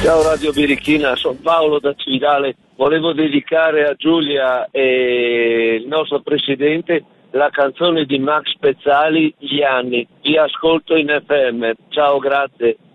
Ciao Radio Birichina, sono Paolo da Cividale. Volevo dedicare a Giulia e il nostro presidente la canzone di Max Pezzali, Gli anni. Vi ascolto in FM. Ciao, grazie.